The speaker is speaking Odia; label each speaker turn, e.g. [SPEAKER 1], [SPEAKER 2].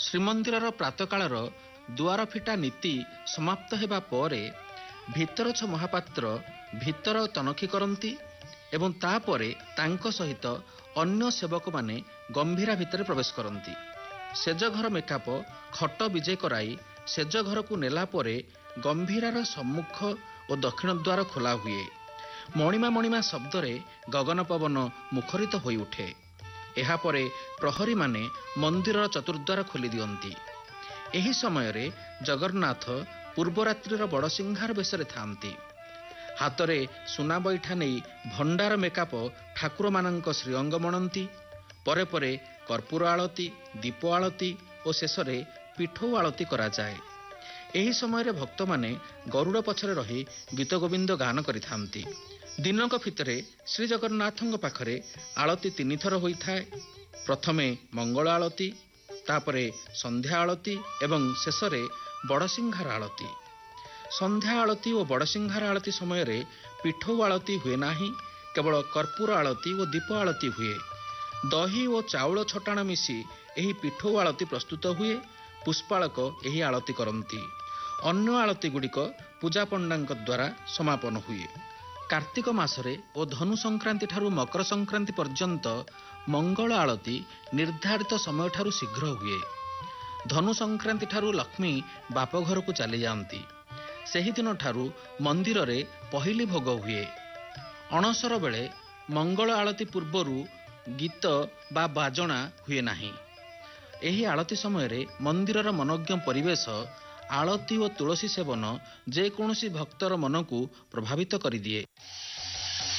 [SPEAKER 1] ଶ୍ରୀମନ୍ଦିରର ପ୍ରାତଃକାଳର ଦୁଆର ଫିଟା ନୀତି ସମାପ୍ତ ହେବା ପରେ ଭିତରଛ ମହାପାତ୍ର ଭିତର ତନଖି କରନ୍ତି ଏବଂ ତାପରେ ତାଙ୍କ ସହିତ ଅନ୍ୟ ସେବକମାନେ ଗମ୍ଭୀରା ଭିତରେ ପ୍ରବେଶ କରନ୍ତି। ସେଜ ଘର ମେକାପ ଖଟ ବିଜେ କରାଇ ସେଜ ଘରକୁ ନେଲା ପରେ ଗମ୍ଭୀରାର ସମ୍ମୁଖ ଓ ଦକ୍ଷିଣ ଦ୍ୱାର ଖୋଲା ହୁଏ। ମଣିମା ମଣିମା ଶବ୍ଦରେ ଗଗନ ପବନ ମୁଖରିତ ହୋଇଉଠେ। ଏହାପରେ ପ୍ରହରୀମାନେ ମନ୍ଦିରର ଚତୁର୍ଦ୍ୱାର ଖୋଲି ଦିଅନ୍ତି। ଏହି ସମୟରେ ଜଗନ୍ନାଥ ପୂର୍ବରାତ୍ରିର ବଡ଼ସିଂହାର ବେଶରେ ଥାନ୍ତି। ହାତରେ ସୁନା ବଇଠା ନେଇ ଭଣ୍ଡାର ମେକାପ ଠାକୁରମାନଙ୍କ ଶ୍ରୀଅଙ୍ଗ ମଣନ୍ତି। ପରେ ପରେ କର୍ପୂର ଆଳତି, ଦୀପ ଆଳତି ଓ ଶେଷରେ ପିଠଉ ଆଳତି କରାଯାଏ। ଏହି ସମୟରେ ଭକ୍ତମାନେ ଗରୁଡ଼ ପଛରେ ରହି ଗୀତ ଗୋବିନ୍ଦ ଗାନ କରିଥାନ୍ତି। ଦିନକ ଭିତରେ ଶ୍ରୀଜଗନ୍ନାଥଙ୍କ ପାଖରେ ଆଳତି 3 ଥର ହୋଇଥାଏ। ପ୍ରଥମେ ମଙ୍ଗଳ ଆଳତି, ତାପରେ ସନ୍ଧ୍ୟା ଆଳତି ଏବଂ ଶେଷରେ ବଡ଼ସିଂହାର ଆଳତି। ସନ୍ଧ୍ୟା ଆଳତି ଓ ବଡ଼ସିଂହାର ଆଳତି ସମୟରେ ପିଠଉ ଆଳତି ହୁଏ ନାହିଁ, କେବଳ କର୍ପୂର ଆଳତି ଓ ଦୀପ ଆଳତି ହୁଏ। ଦହି ଓ ଚାଉଳ ଛଟାଣ ମିଶି ଏହି ପିଠଉ ଆଳତି ପ୍ରସ୍ତୁତ ହୁଏ। ପୁଷ୍ପାଳକ ଏହି ଆଳତି କରନ୍ତି। ଅନ୍ୟ ଆଳତି ଗୁଡ଼ିକ ପୂଜା ପଣ୍ଡାଙ୍କ ଦ୍ୱାରା ସମାପନ ହୁଏ। କାର୍ତ୍ତିକ ମାସରେ ଓ ଧନୁ ସଂକ୍ରାନ୍ତି ଠାରୁ ମକର ସଂକ୍ରାନ୍ତି ପର୍ଯ୍ୟନ୍ତ ମଙ୍ଗଳ ଆଳତି ନିର୍ଦ୍ଧାରିତ ସମୟଠାରୁ ଶୀଘ୍ର ହୁଏ। ଧନୁ ସଂକ୍ରାନ୍ତି ଠାରୁ ଲକ୍ଷ୍ମୀ ବାପଘରକୁ ଚାଲିଯାଆନ୍ତି। ସେହିଦିନ ଠାରୁ ମନ୍ଦିରରେ ପହିଲି ଭୋଗ ହୁଏ। ଅଣସର ବେଳେ ମଙ୍ଗଳ ଆଳତି ପୂର୍ବରୁ ଗୀତ ବା ବାଜଣା ହୁଏ ନାହିଁ। ଏହି ଆଳତି ସମୟରେ ମନ୍ଦିରର ମନୋଜ୍ଞ ପରିବେଶ, ଆଳତି ଓ ତୁଳସୀ ସେବନ ଯେକୌଣସି ଭକ୍ତର ମନକୁ ପ୍ରଭାବିତ କରିଦିଏ।